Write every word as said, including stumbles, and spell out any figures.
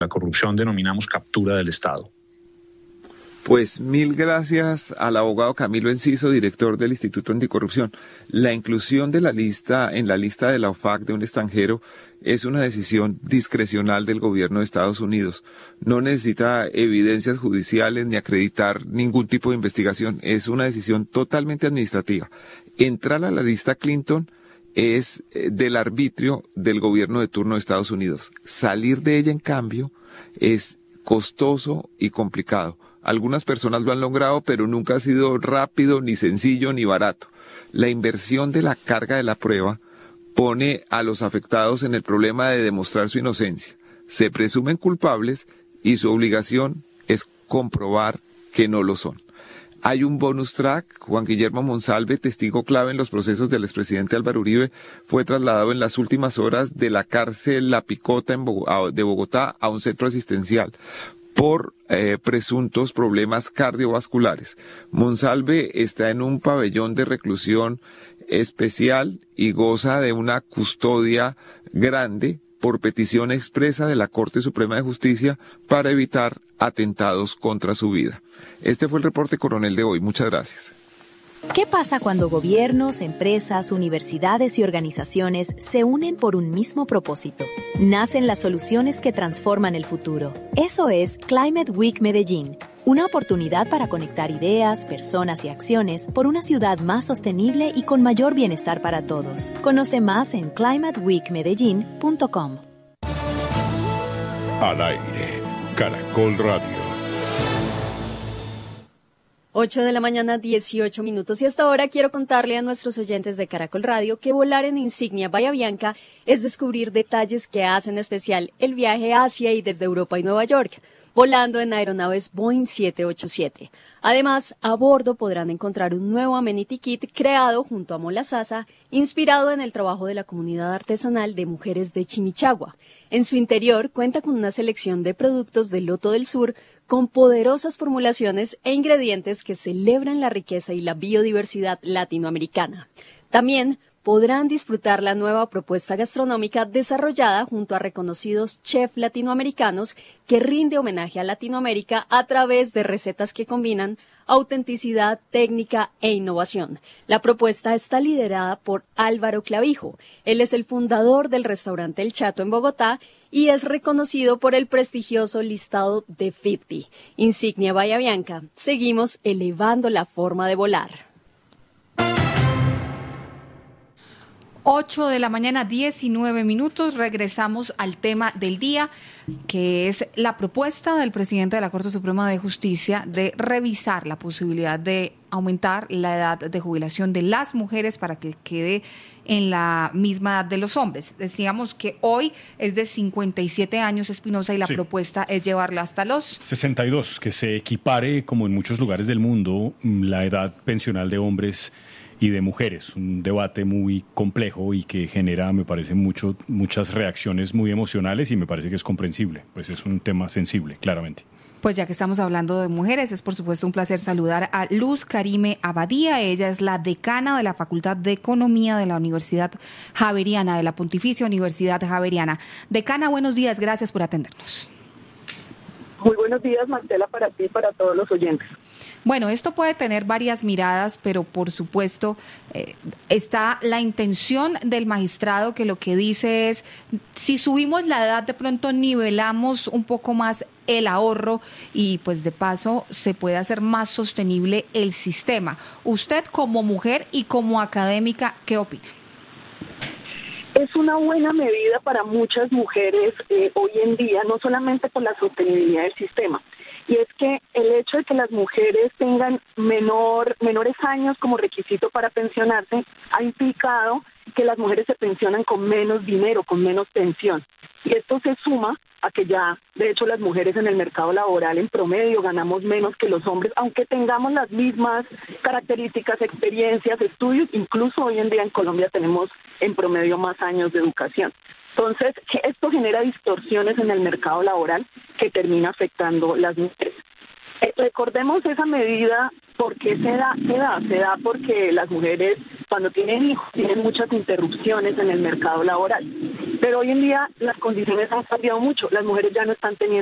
La corrupción denominamos captura del Estado. Pues mil gracias al abogado Camilo Enciso, director del Instituto Anticorrupción. La inclusión de la lista en la lista de la O F A C de un extranjero es una decisión discrecional del gobierno de Estados Unidos. No necesita evidencias judiciales ni acreditar ningún tipo de investigación. Es una decisión totalmente administrativa. Entrar a la lista Clinton es del arbitrio del gobierno de turno de Estados Unidos. Salir de ella, en cambio, es costoso y complicado. Algunas personas lo han logrado, pero nunca ha sido rápido, ni sencillo, ni barato. La inversión de la carga de la prueba pone a los afectados en el problema de demostrar su inocencia. Se presumen culpables y su obligación es comprobar que no lo son. Hay un bonus track. Juan Guillermo Monsalve, testigo clave en los procesos del expresidente Álvaro Uribe, fue trasladado en las últimas horas de la cárcel La Picota en Bogotá, de Bogotá a un centro asistencial por eh, presuntos problemas cardiovasculares. Monsalve está en un pabellón de reclusión especial y goza de una custodia grande por petición expresa de la Corte Suprema de Justicia para evitar atentados contra su vida. Este fue el reporte coronel de hoy. Muchas gracias. ¿Qué pasa cuando gobiernos, empresas, universidades y organizaciones se unen por un mismo propósito? Nacen las soluciones que transforman el futuro. Eso es Climate Week Medellín, una oportunidad para conectar ideas, personas y acciones por una ciudad más sostenible y con mayor bienestar para todos. Conoce más en climate week medellín punto com. Al aire, Caracol Radio. ocho de la mañana, dieciocho minutos. Y hasta ahora quiero contarle a nuestros oyentes de Caracol Radio que volar en Insignia Bahía Bianca es descubrir detalles que hacen especial el viaje hacia y desde Europa y Nueva York, volando en aeronaves Boeing siete ochenta y siete. Además, a bordo podrán encontrar un nuevo amenity kit creado junto a Mola Sasa, inspirado en el trabajo de la comunidad artesanal de mujeres de Chimichagua. En su interior cuenta con una selección de productos del Loto del Sur, con poderosas formulaciones e ingredientes que celebran la riqueza y la biodiversidad latinoamericana. También podrán disfrutar la nueva propuesta gastronómica desarrollada junto a reconocidos chefs latinoamericanos que rinde homenaje a Latinoamérica a través de recetas que combinan autenticidad, técnica e innovación. La propuesta está liderada por Álvaro Clavijo. Él es el fundador del restaurante El Chato en Bogotá y es reconocido por el prestigioso listado de cincuenta. Insignia Bahía Bianca. Seguimos elevando la forma de volar. ocho de la mañana, diecinueve minutos. Regresamos al tema del día, que es la propuesta del presidente de la Corte Suprema de Justicia de revisar la posibilidad de aumentar la edad de jubilación de las mujeres para que quede en la misma edad de los hombres. Decíamos que hoy es de cincuenta y siete años, Espinosa, y la sí. propuesta es llevarla hasta los sesenta y dos, que se equipare, como en muchos lugares del mundo, la edad pensional de hombres y de mujeres. Un debate muy complejo y que genera, me parece, mucho, muchas reacciones muy emocionales, y me parece que es comprensible, pues es un tema sensible, claramente. Pues ya que estamos hablando de mujeres, es por supuesto un placer saludar a Luz Karime Abadía. Ella es la decana de la Facultad de Economía de la Universidad Javeriana, de la Pontificia Universidad Javeriana. Decana, buenos días, gracias por atendernos. Muy buenos días, Marcela, para ti y para todos los oyentes. Bueno, esto puede tener varias miradas, pero por supuesto eh, está la intención del magistrado, que lo que dice es, si subimos la edad, de pronto nivelamos un poco más el ahorro y pues de paso se puede hacer más sostenible el sistema. Usted como mujer y como académica, ¿qué opina? Es una buena medida para muchas mujeres eh, hoy en día, no solamente por la sostenibilidad del sistema. Y es que el hecho de que las mujeres tengan menor, menores años como requisito para pensionarse ha implicado que las mujeres se pensionan con menos dinero, con menos pensión. Y esto se suma a que ya, de hecho, las mujeres en el mercado laboral en promedio ganamos menos que los hombres, aunque tengamos las mismas características, experiencias, estudios. Incluso hoy en día en Colombia tenemos en promedio más años de educación. Entonces, esto genera distorsiones en el mercado laboral que termina afectando a las mujeres. Eh, recordemos esa medida, porque se da, se da, se da porque las mujeres cuando tienen hijos tienen muchas interrupciones en el mercado laboral. Pero hoy en día las condiciones han cambiado mucho. Las mujeres ya no están teniendo